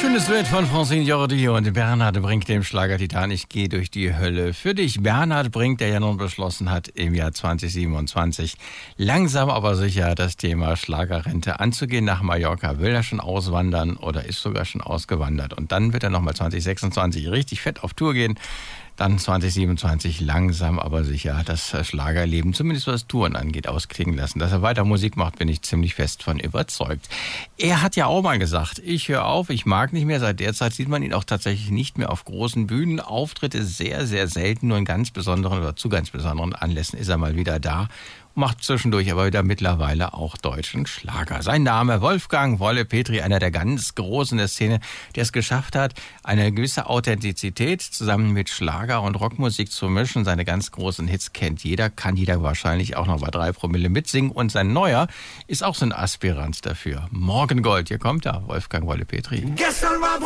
Schönes Duett von Francine Jordi und Bernhard Brink, dem Schlagertitan Ich gehe durch die Hölle. Für dich, Bernhard Brink, der ja nun beschlossen hat, im Jahr 2027 langsam aber sicher das Thema Schlagerrente anzugehen. Nach Mallorca will er schon auswandern oder ist sogar schon ausgewandert. Und dann wird er nochmal 2026 richtig fett auf Tour gehen. Dann 2027 langsam aber sicher das Schlagerleben, zumindest was Touren angeht, ausklingen lassen. Dass er weiter Musik macht, bin ich ziemlich fest von überzeugt. Er hat ja auch mal gesagt, ich höre auf, ich mag nicht mehr. Seit der Zeit sieht man ihn auch tatsächlich nicht mehr auf großen Bühnen. Auftritte sehr, sehr selten, nur in ganz besonderen oder zu ganz besonderen Anlässen ist er mal wieder da. Macht zwischendurch aber wieder mittlerweile auch deutschen Schlager. Sein Name Wolfgang Wolle Petri, einer der ganz Großen der Szene, der es geschafft hat, eine gewisse Authentizität zusammen mit Schlager und Rockmusik zu mischen. Seine ganz großen Hits kennt jeder, kann jeder wahrscheinlich auch noch bei 3 Promille mitsingen. Und sein neuer ist auch so ein Aspirant dafür. Morgengold, hier kommt er, Wolfgang Wolle Petri. Gestern war